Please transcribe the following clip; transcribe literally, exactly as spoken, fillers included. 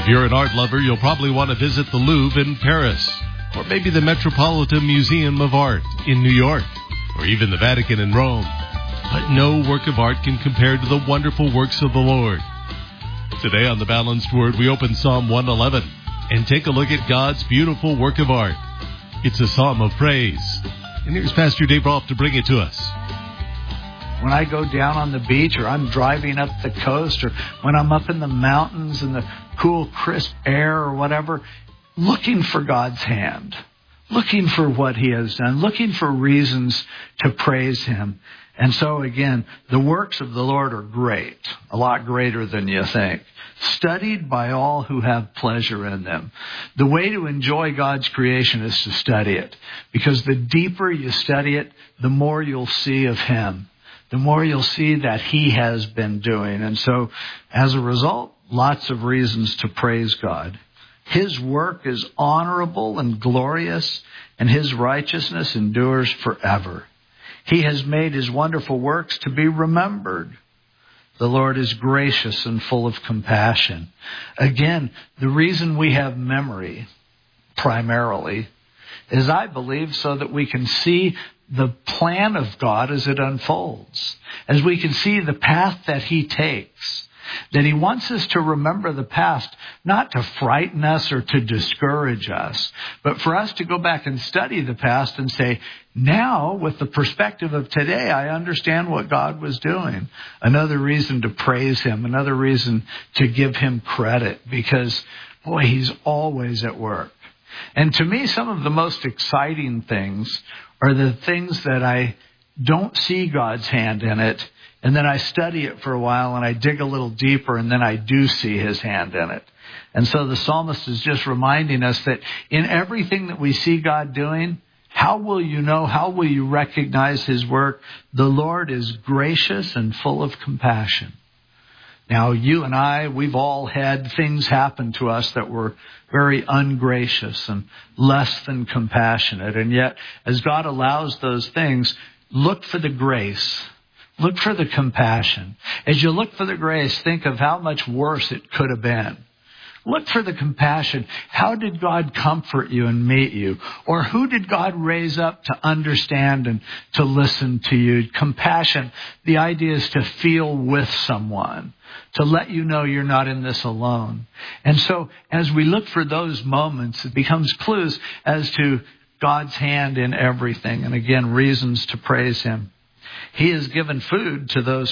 you're an art lover, you'll probably want to visit the Louvre in Paris, or maybe the Metropolitan Museum of Art in New York, or even the Vatican in Rome. But no work of art can compare to the wonderful works of the Lord. Today on The Balanced Word, we open Psalm one eleven and take a look at God's beautiful work of art. It's a psalm of praise. And here's Pastor Dave Rolfe to bring it to us. When I go down on the beach, or I'm driving up the coast, or when I'm up in the mountains in the cool, crisp air or whatever, looking for God's hand, looking for what He has done, looking for reasons to praise Him. And so again, the works of the Lord are great, a lot greater than you think, studied by all who have pleasure in them. The way to enjoy God's creation is to study it, because the deeper you study it, the more you'll see of Him, the more you'll see that He has been doing. And so as a result, lots of reasons to praise God. His work is honorable and glorious, and His righteousness endures forever. He has made His wonderful works to be remembered. The Lord is gracious and full of compassion. Again, the reason we have memory, primarily, is, I believe, so that we can see the plan of God as it unfolds, as we can see the path that He takes, that He wants us to remember the past, not to frighten us or to discourage us, but for us to go back and study the past and say, now, with the perspective of today, I understand what God was doing. Another reason to praise Him, another reason to give Him credit, because, boy, He's always at work. And to me, some of the most exciting things are the things that I don't see God's hand in it, and then I study it for a while and I dig a little deeper, and then I do see His hand in it. And so the psalmist is just reminding us that in everything that we see God doing, how will you know, how will you recognize His work? The Lord is gracious and full of compassion. Now, you and I, we've all had things happen to us that were very ungracious and less than compassionate. And yet, as God allows those things, look for the grace. Look for the compassion. As you look for the grace, think of how much worse it could have been. Look for the compassion. How did God comfort you and meet you? Or who did God raise up to understand and to listen to you? Compassion, the idea is to feel with someone, to let you know you're not in this alone. And so as we look for those moments, it becomes clues as to God's hand in everything. And again, reasons to praise Him. He has given food to those